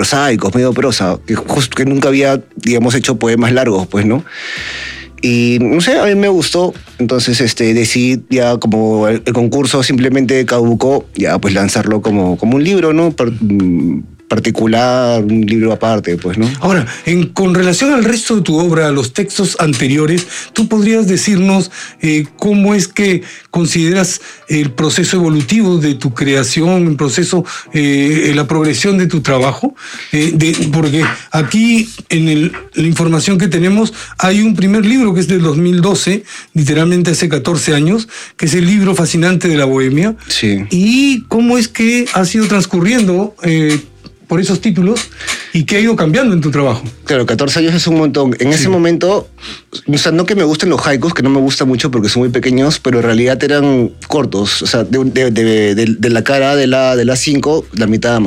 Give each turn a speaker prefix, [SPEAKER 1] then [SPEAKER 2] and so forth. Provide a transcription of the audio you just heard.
[SPEAKER 1] prosaicos, medio prosa, que justo que nunca había, digamos, hecho poemas largos, pues, ¿no? Y no sé, a mí me gustó, entonces decidí ya como el concurso simplemente caducó, ya pues lanzarlo como un libro, ¿no? Particular, un libro aparte, pues, ¿no?
[SPEAKER 2] Ahora, con relación al resto de tu obra, a los textos anteriores, ¿tú podrías decirnos cómo es que consideras el proceso evolutivo de tu creación, el proceso, la progresión de tu trabajo? Porque aquí, en la información que tenemos, hay un primer libro que es del 2012, literalmente hace 14 años, que es el libro fascinante de la Bohemia.
[SPEAKER 1] Sí.
[SPEAKER 2] ¿Y cómo es que ha sido transcurriendo por esos títulos y qué ha ido cambiando en tu trabajo?
[SPEAKER 1] Claro, 14 años es un montón. En ese momento, o sea, no que me gusten los haikus, que no me gusta mucho porque son muy pequeños, pero en realidad eran cortos. O sea, de la cara de la 5, la mitad